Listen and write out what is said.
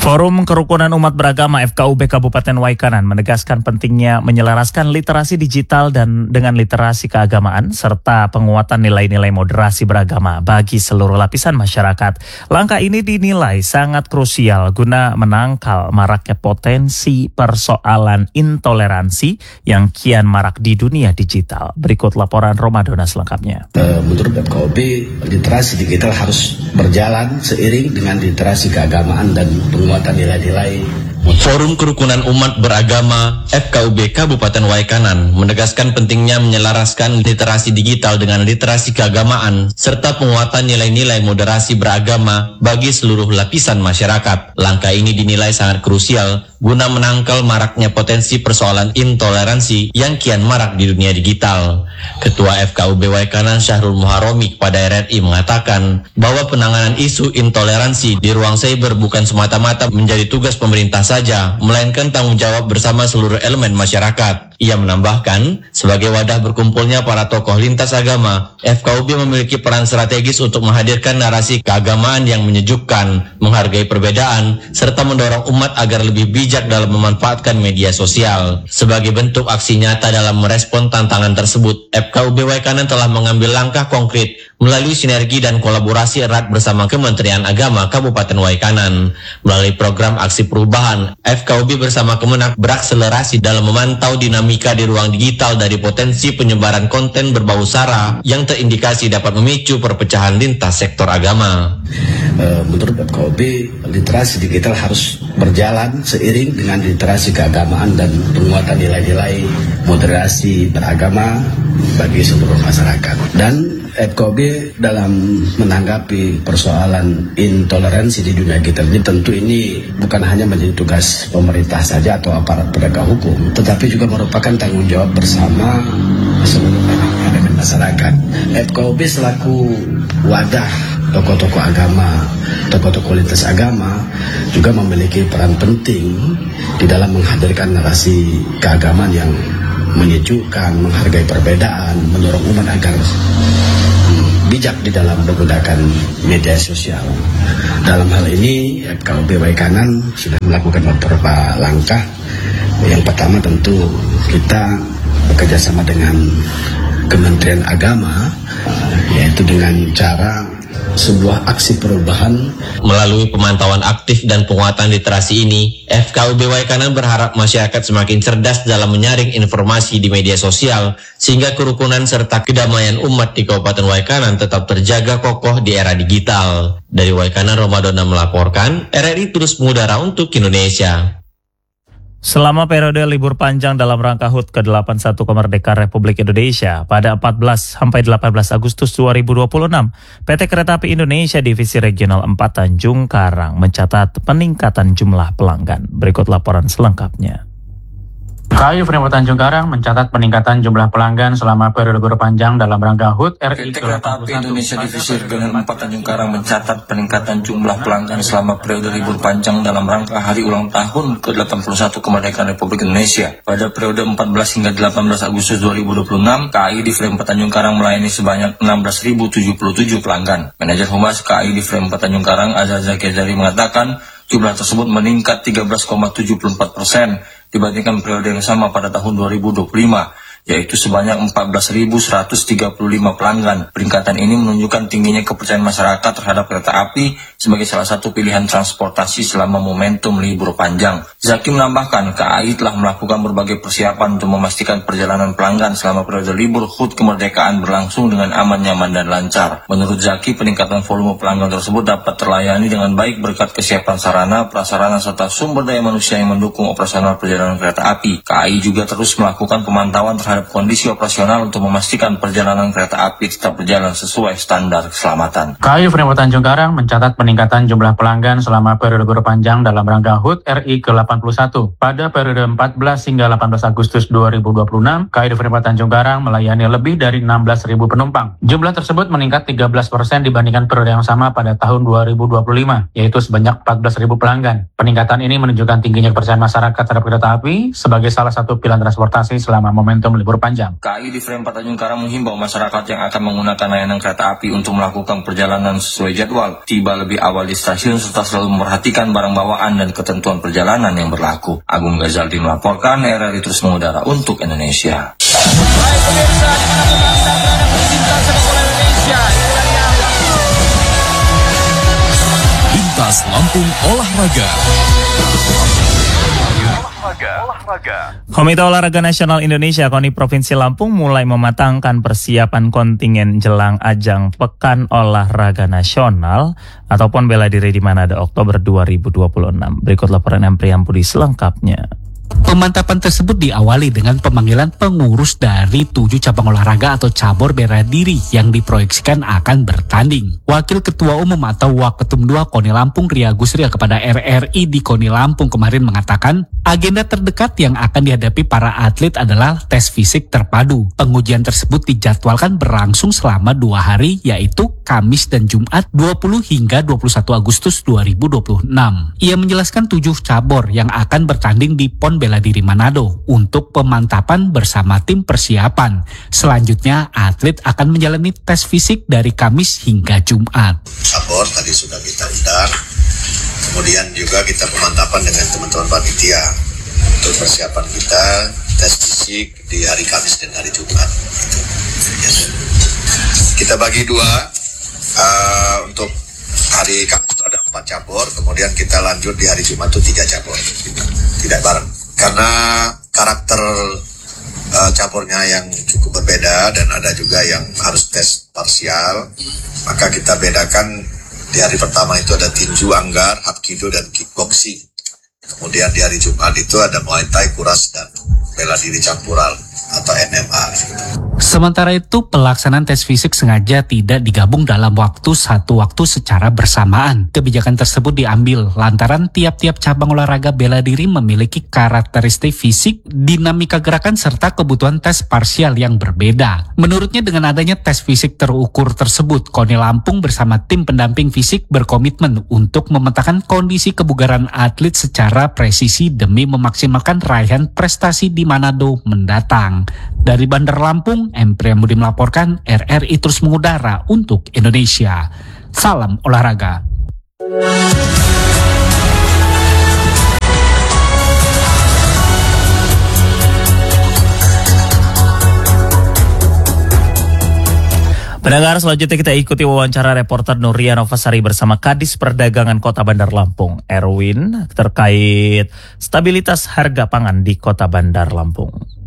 Forum Kerukunan Umat Beragama FKUB Kabupaten Waikanan menegaskan pentingnya menyelaraskan literasi digital dan dengan literasi keagamaan serta penguatan nilai-nilai moderasi beragama bagi seluruh lapisan masyarakat. Langkah ini dinilai sangat krusial guna menangkal maraknya potensi persoalan intoleransi yang kian marak di dunia digital. Berikut laporan Romadona selengkapnya. Menurut FKUB, literasi digital harus berjalan seiring dengan literasi keagamaan dan penguatan nilai-nilai. Forum Kerukunan Umat Beragama FKUB Kabupaten Waikanan menegaskan pentingnya menyelaraskan literasi digital dengan literasi keagamaan serta penguatan nilai-nilai moderasi beragama bagi seluruh lapisan masyarakat. Langkah ini dinilai sangat krusial guna menangkal maraknya potensi persoalan intoleransi yang kian marak di dunia digital. Ketua FKUB Waikanan Syahrul Muharomi kepada RRI mengatakan bahwa penanganan isu intoleransi di ruang cyber bukan semata-mata menjadi tugas pemerintah saja, melainkan tanggung jawab bersama seluruh elemen masyarakat. Ia menambahkan, sebagai wadah berkumpulnya para tokoh lintas agama, FKUB memiliki peran strategis untuk menghadirkan narasi keagamaan yang menyejukkan, menghargai perbedaan, serta mendorong umat agar lebih bijak dalam memanfaatkan media sosial. Sebagai bentuk aksi nyata dalam merespon tantangan tersebut, FKUB Waikanan telah mengambil langkah konkret melalui sinergi dan kolaborasi erat bersama Kementerian Agama Kabupaten Waikanan. Melalui program aksi perubahan, FKUB bersama Kemenak berakselerasi dalam memantau dinamika di ruang digital dari potensi penyebaran konten berbau sara yang terindikasi dapat memicu perpecahan lintas sektor agama. Menurut FKUB, literasi digital harus berjalan seiring dengan literasi keagamaan dan penguatan nilai-nilai moderasi beragama bagi seluruh masyarakat. Dan FKUB dalam menanggapi persoalan intoleransi di dunia digital ini, tentu ini bukan hanya menjadi tugas pemerintah saja atau aparat penegak hukum, tetapi juga merupakan tanggung jawab bersama seluruh elemen masyarakat. FKUB selaku wadah tokoh-tokoh agama, tokoh-tokoh lintas agama juga memiliki peran penting di dalam menghadirkan narasi keagamaan yang menyejukkan, menghargai perbedaan, mendorong umat agar bijak di dalam menggunakan media sosial. Dalam hal ini FKUB Waikanan sudah melakukan beberapa langkah. Yang pertama tentu kita bekerjasama dengan Kementerian Agama, yaitu dengan cara sebuah aksi perubahan. Melalui pemantauan aktif dan penguatan literasi ini, FKUB Waikanan berharap masyarakat semakin cerdas dalam menyaring informasi di media sosial sehingga kerukunan serta kedamaian umat di Kabupaten Waikanan tetap terjaga kokoh di era digital. Dari Waikanan, Romadona melaporkan, RRI terus mengudara untuk Indonesia. Selama periode libur panjang dalam rangka HUT ke-81 kemerdekaan Republik Indonesia pada 14 sampai 18 Agustus 2026, PT Kereta Api Indonesia Divisi Regional 4 Tanjung Karang mencatat peningkatan jumlah pelanggan. Berikut laporan selengkapnya. KAI Frame Tanjung Karang mencatat peningkatan jumlah pelanggan selama periode libur panjang dalam rangka HUT RI PT Kereta Api Indonesia Divisi Regional 4 Tanjung Karang mencatat peningkatan jumlah pelanggan selama periode libur panjang dalam rangka hari ulang tahun ke-81 kemerdekaan Republik Indonesia. Pada periode 14 hingga 18 Agustus 2026, KAI di Frame Tanjung Karang melayani sebanyak 16.077 pelanggan. Manajer Humas KAI di Frame Tanjung Karang, Azaza Kezari, mengatakan jumlah tersebut meningkat 13,74% dibandingkan periode yang sama pada tahun 2025, yaitu sebanyak 14.135 pelanggan. Peningkatan ini menunjukkan tingginya kepercayaan masyarakat terhadap kereta api sebagai salah satu pilihan transportasi selama momentum libur panjang. Zaki menambahkan, KAI telah melakukan berbagai persiapan untuk memastikan perjalanan pelanggan selama periode libur HUT kemerdekaan berlangsung dengan aman, nyaman, dan lancar. Menurut Zaki, peningkatan volume pelanggan tersebut dapat terlayani dengan baik berkat kesiapan sarana, prasarana, serta sumber daya manusia yang mendukung operasional perjalanan kereta api. KAI juga terus melakukan pemantauan terhadap kondisi operasional untuk memastikan perjalanan kereta api tetap berjalan sesuai standar keselamatan. KAI Frame Tanjung Karang mencatat peningkatan jumlah pelanggan selama periode libur panjang dalam rangka HUT RI ke-81. Pada periode 14 hingga 18 Agustus 2026, KAI Frame Tanjung Karang melayani lebih dari 16.000 penumpang. Jumlah tersebut meningkat 13% dibandingkan periode yang sama pada tahun 2025, yaitu sebanyak 14.000 pelanggan. Peningkatan ini menunjukkan tingginya kepercayaan masyarakat terhadap kereta api sebagai salah satu pilihan transportasi selama momentum libur panjang. KAI di Frame 4 Tanjung Karang menghimbau masyarakat yang akan menggunakan layanan kereta api untuk melakukan perjalanan sesuai jadwal, tiba lebih awal di stasiun serta selalu memperhatikan barang bawaan dan ketentuan perjalanan yang berlaku. Agung Ghazaldi melaporkan, RRI terus mengudara untuk Indonesia. Baik pemirsa, dimanapun bangsa berada bercinta sepak bola Indonesia. Lintas Lampung Olahraga. Komite Olahraga Nasional Indonesia KONI Provinsi Lampung mulai mematangkan persiapan kontingen jelang ajang Pekan Olahraga Nasional ataupun bela diri di Manado Oktober 2026. Berikut laporan Priampudi selengkapnya. Pemantapan tersebut diawali dengan pemanggilan pengurus dari 7 cabang olahraga atau cabur bela diri yang diproyeksikan akan bertanding. Wakil Ketua Umum atau Waketum 2 KONI Lampung Ria Gusria kepada RRI di KONI Lampung kemarin mengatakan agenda terdekat yang akan dihadapi para atlet adalah tes fisik terpadu. Pengujian tersebut dijadwalkan berlangsung selama 2 hari yaitu Kamis dan Jumat 20 hingga 21 Agustus 2026. Ia menjelaskan 7 cabur yang akan bertanding di PON Bela Diri Manado untuk pemantapan bersama tim persiapan. Selanjutnya, atlet akan menjalani tes fisik dari Kamis hingga Jumat. Cabur tadi sudah kita undang, kemudian juga kita pemantapan dengan teman-teman panitia untuk persiapan kita tes fisik di hari Kamis dan hari Jumat. Kita bagi 2 untuk hari Kamis itu ada 4 cabur, kemudian kita lanjut di hari Jumat itu 3 cabur, tidak bareng. Karena karakter caburnya yang cukup berbeda dan ada juga yang harus tes parsial, maka kita bedakan di hari pertama itu ada tinju, anggar, hapkido, dan kickboxing. Kemudian di hari Jumat itu ada Muay Thai, kuras, dan bela diri campuran atau MMA. Sementara itu, pelaksanaan tes fisik sengaja tidak digabung dalam satu waktu secara bersamaan. Kebijakan tersebut diambil lantaran tiap-tiap cabang olahraga bela diri memiliki karakteristik fisik, dinamika gerakan, serta kebutuhan tes parsial yang berbeda. Menurutnya dengan adanya tes fisik terukur tersebut, KONI Lampung bersama tim pendamping fisik berkomitmen untuk memetakan kondisi kebugaran atlet secara presisi demi memaksimalkan raihan prestasi di Manado mendatang. Dari Bandar Lampung, Priampudi melaporkan, RRI terus mengudara untuk Indonesia. Salam olahraga. Pendengar, selanjutnya kita ikuti wawancara reporter Nuria Novasari bersama Kadis Perdagangan Kota Bandar Lampung, Erwin, terkait stabilitas harga pangan di Kota Bandar Lampung.